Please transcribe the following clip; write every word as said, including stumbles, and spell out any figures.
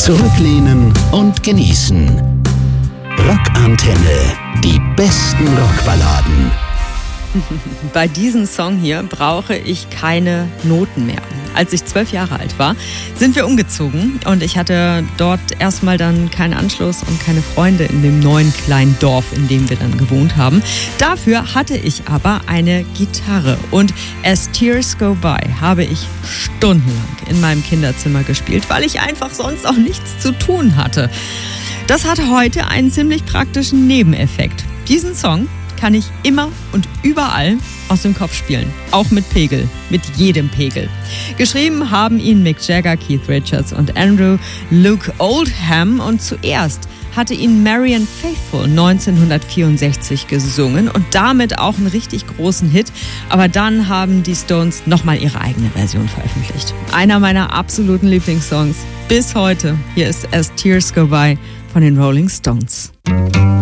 Zurücklehnen und genießen. Rockantenne. Die besten Rockballaden. Bei diesem Song hier brauche ich keine Noten mehr. Als ich zwölf Jahre alt war, sind wir umgezogen und ich hatte dort erstmal dann keinen Anschluss und keine Freunde in dem neuen kleinen Dorf, in dem wir dann gewohnt haben. Dafür hatte ich aber eine Gitarre und As Tears Go By habe ich stundenlang in meinem Kinderzimmer gespielt, weil ich einfach sonst auch nichts zu tun hatte. Das hat heute einen ziemlich praktischen Nebeneffekt. Diesen Song kann ich immer und überall aus dem Kopf spielen. Auch mit Pegel. Mit jedem Pegel. Geschrieben haben ihn Mick Jagger, Keith Richards und Andrew Luke Oldham. Und zuerst hatte ihn Marianne Faithfull neunzehnhundertvierundsechzig gesungen und damit auch einen richtig großen Hit. Aber dann haben die Stones nochmal ihre eigene Version veröffentlicht. Einer meiner absoluten Lieblingssongs bis heute. Hier ist As Tears Go By von den Rolling Stones.